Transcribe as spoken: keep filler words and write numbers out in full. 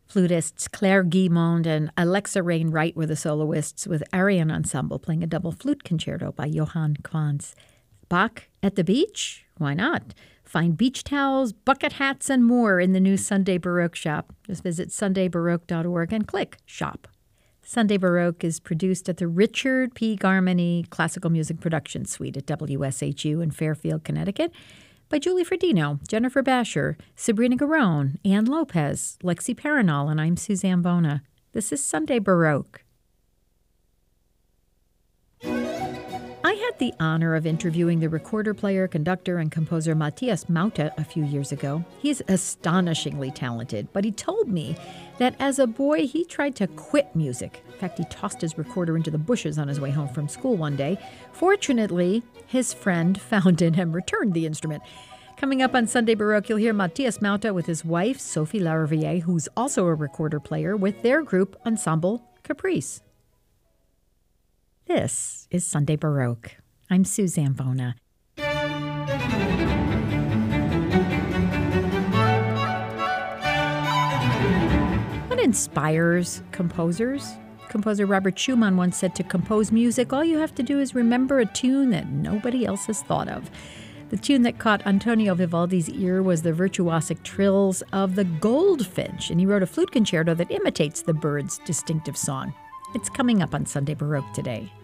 Flutists Claire Guimond and Alexa Rain Wright were the soloists, with Ariane Ensemble playing a double flute concerto by Johann Quantz. Bach at the beach? Why not? Find beach towels, bucket hats, and more in the new Sunday Baroque shop. Just visit sunday baroque dot org and click Shop. Sunday Baroque is produced at the Richard P. Garmany Classical Music Production Suite at W S H U in Fairfield, Connecticut, by Julie Fredino, Jennifer Basher, Sabrina Garone, Ann Lopez, Lexi Paranol, and I'm Suzanne Bona. This is Sunday Baroque. I had the honor of interviewing the recorder player, conductor, and composer Matthias Mauta a few years ago. He's astonishingly talented, but he told me that as a boy he tried to quit music. In fact, he tossed his recorder into the bushes on his way home from school one day. Fortunately, his friend found it and returned the instrument. Coming up on Sunday Baroque, you'll hear Matthias Mauta with his wife, Sophie Lariviere, who's also a recorder player, with their group Ensemble Caprice. This is Sunday Baroque. I'm Suzanne Bona. What inspires composers? Composer Robert Schumann once said, to compose music, all you have to do is remember a tune that nobody else has thought of. The tune that caught Antonio Vivaldi's ear was the virtuosic trills of the goldfinch, and he wrote a flute concerto that imitates the bird's distinctive song. It's coming up on Sunday Baroque today.